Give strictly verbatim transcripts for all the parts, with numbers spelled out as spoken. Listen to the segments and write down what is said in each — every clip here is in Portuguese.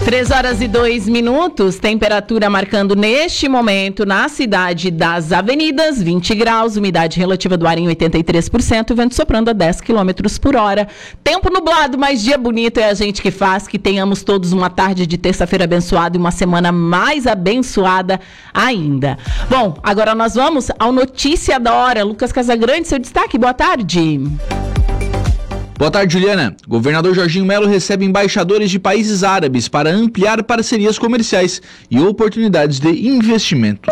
três horas e dois minutos, temperatura marcando neste momento na cidade das avenidas, vinte graus, umidade relativa do ar em oitenta e três por cento, vento soprando a dez quilômetros por hora. Tempo nublado, mas dia bonito é a gente que faz, que tenhamos todos uma tarde de terça-feira abençoada e uma semana mais abençoada ainda. Bom, agora nós vamos ao Notícia da Hora. Lucas Casagrande, seu destaque, boa tarde. Boa tarde, Juliana. Governador Jorginho Melo recebe embaixadores de países árabes para ampliar parcerias comerciais e oportunidades de investimentos.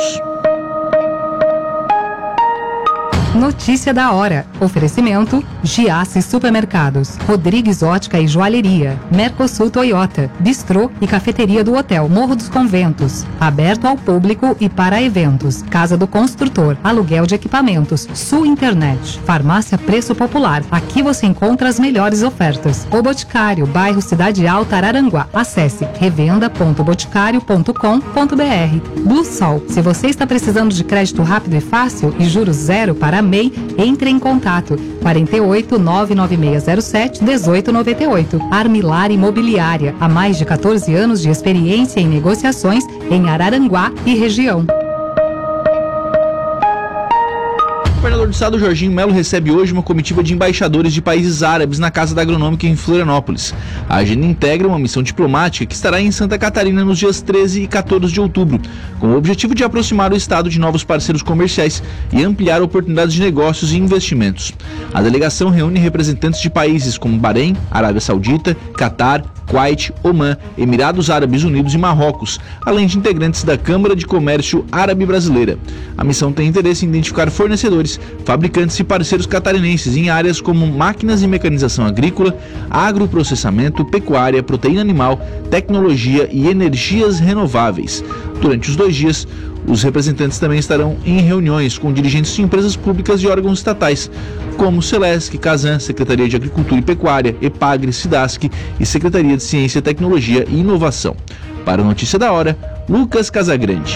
Notícia da hora. Oferecimento: Giasse Supermercados, Rodrigues Ótica e Joalheria, Mercosul Toyota, Bistrô e Cafeteria do Hotel Morro dos Conventos. Aberto ao público e para eventos. Casa do Construtor, aluguel de equipamentos, Sul Internet, Farmácia Preço Popular. Aqui você encontra as melhores ofertas. O Boticário, bairro Cidade Alta, Araranguá. Acesse revenda ponto boticário ponto com ponto br. Blue Sol. Se você está precisando de crédito rápido e fácil e juros zero para M E I, entre em contato quarenta e oito, nove nove seis zero sete, dezoito noventa e oito. Armilar Imobiliária, há mais de quatorze anos de experiência em negociações em Araranguá e região. O governador do estado, Jorginho Melo, recebe hoje uma comitiva de embaixadores de países árabes na Casa da Agronômica em Florianópolis. A agenda integra uma missão diplomática que estará em Santa Catarina nos dias treze e quatorze de outubro, com o objetivo de aproximar o estado de novos parceiros comerciais e ampliar oportunidades de negócios e investimentos. A delegação reúne representantes de países como Bahrein, Arábia Saudita, Catar, Kuwait, Omã, Emirados Árabes Unidos e Marrocos, além de integrantes da Câmara de Comércio Árabe Brasileira. A missão tem interesse em identificar fornecedores, fabricantes e parceiros catarinenses em áreas como máquinas e mecanização agrícola, agroprocessamento, pecuária, proteína animal, tecnologia e energias renováveis. Durante os dois dias, os representantes também estarão em reuniões com dirigentes de empresas públicas e órgãos estatais, como Celesc, Casan, Secretaria de Agricultura e Pecuária, Epagre, Cidasc e Secretaria de Ciência, Tecnologia e Inovação. Para a Notícia da Hora, Lucas Casagrande.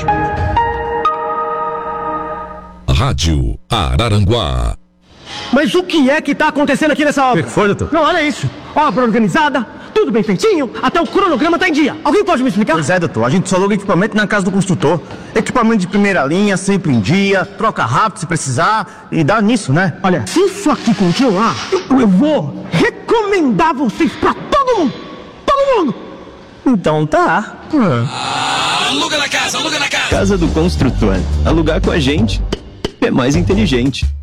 Rádio Araranguá. Mas o que é que está acontecendo aqui nessa obra? O que foi, doutor? Não, olha isso. Obra organizada, tudo bem feitinho, até o cronograma está em dia. Alguém pode me explicar? Pois é, doutor. A gente só aluga equipamento na casa do construtor. Equipamento de primeira linha, sempre em dia, troca rápido se precisar e dá nisso, né? Olha, se isso aqui continuar, eu, eu vou recomendar vocês pra todo mundo. Todo mundo. Então tá. Ah, aluga na casa, aluga na casa. Casa do Construtor. Alugar com a gente é mais inteligente.